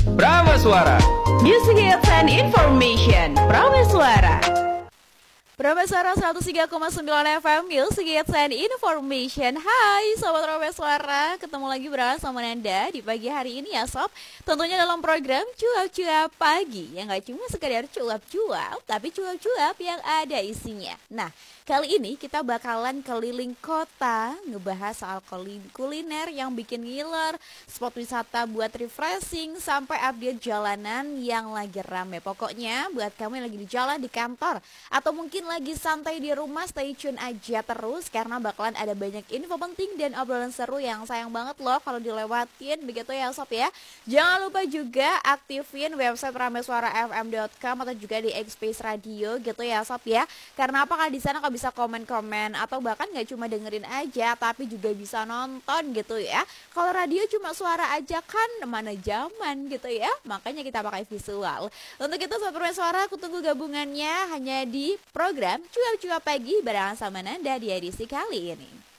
Prameswara. Music Hits and Information. Prameswara. Prameswara 103,9 FM, Music Hits and Information. Hai Sobat Prameswara, ketemu lagi bersama Nanda di pagi hari ini ya Sob. Tentunya dalam program Cuap-Cuap Pagi, yang gak cuma sekedar cuap-cuap, tapi cuap-cuap yang ada isinya. Nah, kali ini kita bakalan keliling kota, ngebahas soal kuliner yang bikin ngiler, spot wisata buat refreshing, sampai update jalanan yang lagi rame. Pokoknya buat kamu yang lagi di jalan, di kantor, atau mungkin lagi santai di rumah, stay tune aja terus, karena bakalan ada banyak info penting dan obrolan seru yang sayang banget loh kalau dilewatin, begitu ya Sob ya. Jangan lupa juga aktifin website prameswarafm.com atau juga di X-Space Radio gitu ya Sob ya. Karena apa, kan di sana kau bisa komen-komen atau bahkan gak cuma dengerin aja tapi juga bisa nonton gitu ya. Kalau radio cuma suara aja kan mana zaman gitu ya. Makanya kita pakai visual. Untuk itu Sobat Prameswara, aku tunggu gabungannya hanya di program Cuap-Cuap Pagi barengan sama Nanda di edisi kali ini.